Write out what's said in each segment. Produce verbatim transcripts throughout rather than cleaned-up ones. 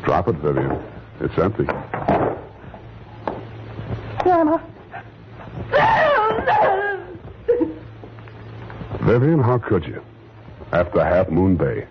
Drop it, Vivian. It's empty. Grandma. Vivian, how could you? After Half Moon Bay.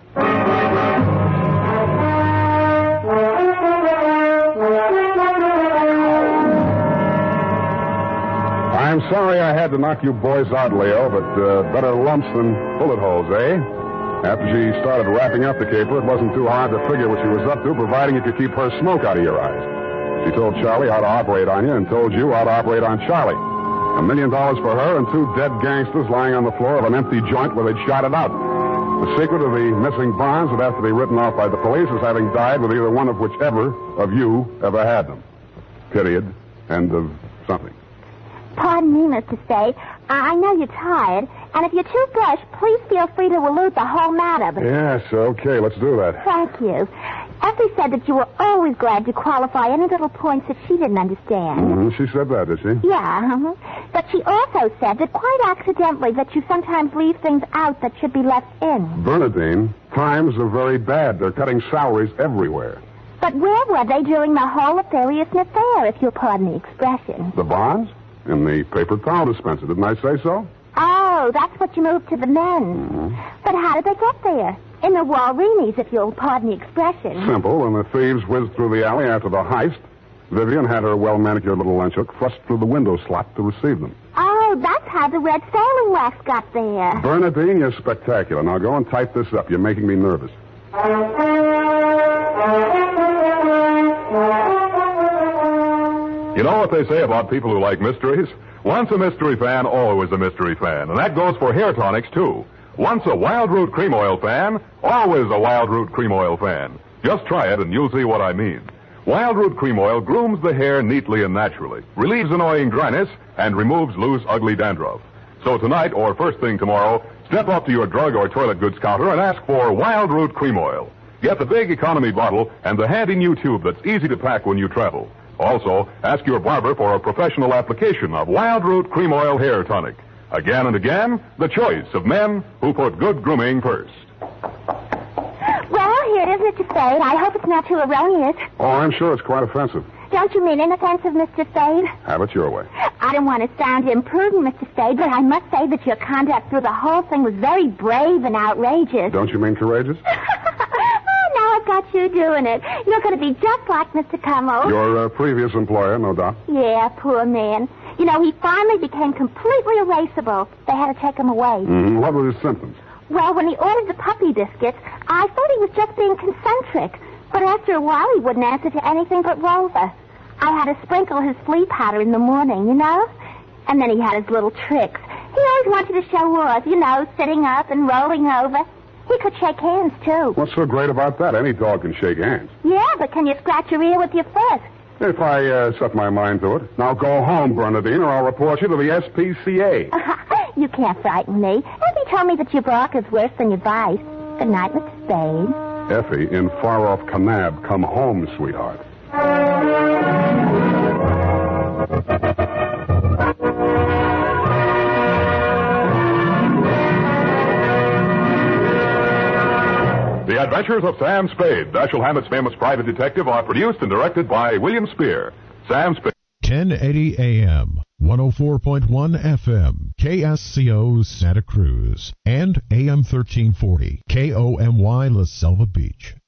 I'm sorry I had to knock you boys out, Leo, but uh, better lumps than bullet holes, eh? After she started wrapping up the caper, it wasn't too hard to figure what she was up to, providing you could keep her smoke out of your eyes. She told Charlie how to operate on you and told you how to operate on Charlie. A million dollars for her and two dead gangsters lying on the floor of an empty joint where they'd shot it out. The secret of the missing bonds would have to be written off by the police as having died with either one of whichever of you ever had them. Period. End of something. Pardon me, Mister Spade. I know you're tired, and if you're too brushed, please feel free to allude the whole matter. But... Yes, okay, let's do that. Thank you. Effie said that you were always glad to qualify any little points that she didn't understand. Mm-hmm. She said that, did she? Yeah, uh-huh. But she also said that quite accidentally that you sometimes leave things out that should be left in. Bernadine, times are very bad. They're cutting salaries everywhere. But where were they during the whole nefarious affair, if you'll pardon the expression? The bonds? In the paper towel dispenser. Didn't I say so? Oh, that's what you moved to the men's. Mm-hmm. But how did they get there? In the Walreenies, if you'll pardon the expression. Simple. When the thieves whizzed through the alley after the heist, Vivian had her well-manicured little lunch hook thrust through the window slot to receive them. Oh, that's how the red sailing wax got there. Bernadine, you're spectacular. Now go and type this up. You're making me nervous. You know what they say about people who like mysteries? Once a mystery fan, always a mystery fan. And that goes for hair tonics, too. Once a Wild Root Cream Oil fan, always a Wild Root Cream Oil fan. Just try it and you'll see what I mean. Wild Root Cream Oil grooms the hair neatly and naturally, relieves annoying dryness, and removes loose, ugly dandruff. So tonight, or first thing tomorrow, step up to your drug or toilet goods counter and ask for Wild Root Cream Oil. Get the big economy bottle and the handy new tube that's easy to pack when you travel. Also, ask your barber for a professional application of Wild Root Cream Oil Hair Tonic. Again and again, the choice of men who put good grooming first. Well, here it is, Mister Spade. I hope it's not too erroneous. Oh, I'm sure it's quite offensive. Don't you mean inoffensive, Mister Spade? Have it your way. I don't want to sound imprudent, Mister Spade, but I must say that your conduct through the whole thing was very brave and outrageous. Don't you mean courageous? I've got you doing it. You're going to be just like Mister Cummel. Your uh, previous employer, no doubt. Yeah, poor man. You know, he finally became completely erasable. They had to take him away. Mm-hmm. What were his symptoms? Well, when he ordered the puppy biscuits, I thought he was just being concentric. But after a while, he wouldn't answer to anything but Rover. I had to sprinkle his flea powder in the morning, you know? And then he had his little tricks. He always wanted to show off, you know, sitting up and rolling over. He could shake hands, too. What's so great about that? Any dog can shake hands. Yeah, but can you scratch your ear with your foot? If I uh, set my mind to it. Now go home, Bernadine, or I'll report you to the S P C A. You can't frighten me. Effie told me that your bark is worse than your bite. Good night, Mister Spade. Effie, in far-off Kanab, come home, sweetheart. The Adventures of Sam Spade, Dashiell Hammett's famous private detective, are produced and directed by William Spear. Sam Spade. ten eighty A M, one oh four point one F M, K S C O Santa Cruz, and A M thirteen forty, K O M Y La Selva Beach.